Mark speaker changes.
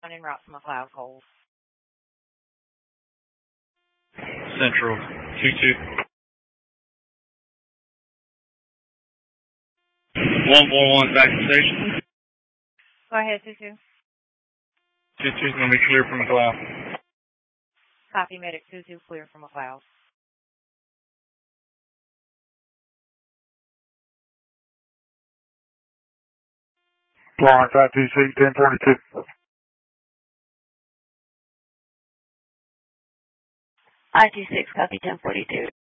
Speaker 1: En route from McLeod Coles.
Speaker 2: Central 22. 141 back to station.
Speaker 1: Go ahead, 22.
Speaker 2: 22's going to be clear from McLeod.
Speaker 1: Copy, medic 22, clear from McLeod.
Speaker 3: Flying 526, 1042.
Speaker 4: I-26, copy 1042.